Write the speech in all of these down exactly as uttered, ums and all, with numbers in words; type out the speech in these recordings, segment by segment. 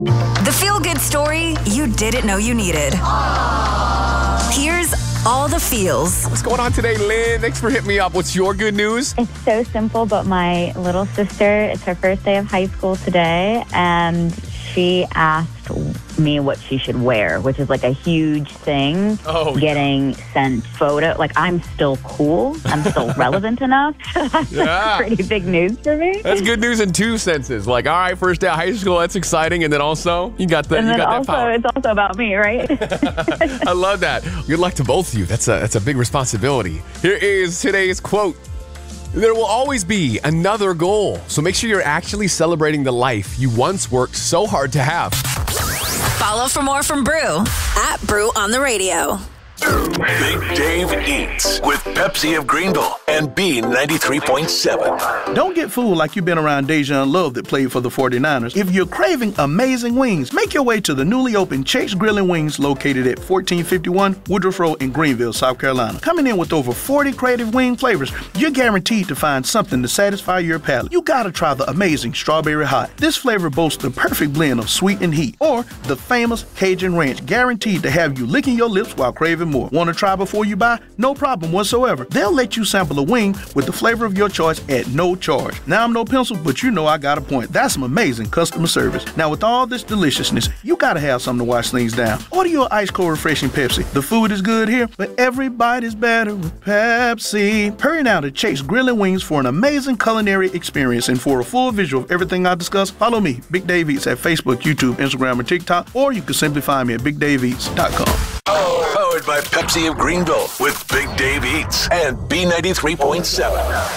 The feel-good story you didn't know you needed. Here's all the feels. What's going on today, Lynn? Thanks for hitting me up. What's your good news? It's so simple, but my little sister, it's her first day of high school today, and she asked me what she should wear, which is like a huge thing. Oh, getting yeah. sent photo. Like, I'm still cool. I'm still relevant enough. That's Yeah. pretty big news for me. That's good news in two senses. Like, all right, first day of high school, that's exciting. And then also, you got the, And you then got also, that power. it's also about me, right? I love that. Good luck to both of you. That's a, that's a big responsibility. Here is today's quote. There will always be another goal. So make sure you're actually celebrating the life you once worked so hard to have. Follow for more from Brew at Brew on the Radio. Big Dave Eats with Pepsi of Greenville and B ninety-three point seven. Don't get fooled like you've been around Dejan Love that played for the forty-niners. If you're craving amazing wings, make your way to the newly opened Chase Grill and Wings located at fourteen fifty-one Woodruff Road in Greenville, South Carolina. Coming in with over forty creative wing flavors, you're guaranteed to find something to satisfy your palate. You gotta try the amazing Strawberry Hot. This flavor boasts the perfect blend of sweet and heat, or the famous Cajun Ranch, guaranteed to have you licking your lips while craving more. Want to try before you buy? No problem whatsoever. They'll let you sample a wing with the flavor of your choice at no charge. Now, I'm no pencil, but you know I got a point. That's some amazing customer service. Now, with all this deliciousness, you gotta have something to wash things down. Order your ice cold refreshing Pepsi. The food is good here, but every bite is better with Pepsi. Hurry now to Chase Grill and Wings for an amazing culinary experience. And for a full visual of everything I discussed, follow me, Big Dave Eats, at Facebook, YouTube, Instagram, or TikTok, or you can simply find me at big dave eats dot com. Powered by Pepsi of Greenville with Big Dave Eats and B ninety-three point seven.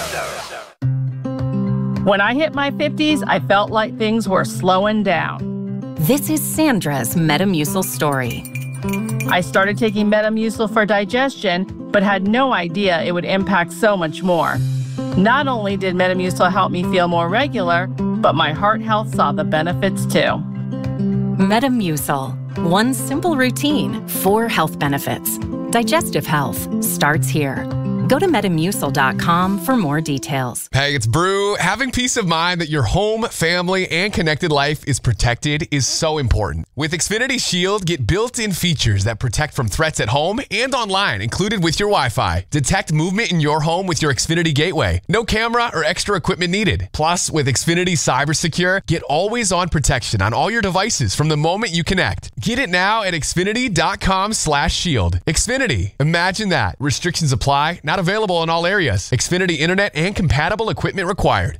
When I hit my fifties, I felt like things were slowing down. This is Sandra's Metamucil story. I started taking Metamucil for digestion, but had no idea it would impact so much more. Not only did Metamucil help me feel more regular, but my heart health saw the benefits too. Metamucil. One simple routine, four health benefits. Digestive health starts here. Go to metamucil dot com for more details. Hey, it's Brew. Having peace of mind that your home, family, and connected life is protected is so important. With Xfinity Shield, get built-in features that protect from threats at home and online, included with your Wi-Fi. Detect movement in your home with your Xfinity Gateway. No camera or extra equipment needed. Plus, with Xfinity CyberSecure, get always-on protection on all your devices from the moment you connect. Get it now at xfinity dot com slash shield. Xfinity. Imagine that. Restrictions apply. Not available in all areas. Xfinity Internet and compatible equipment required.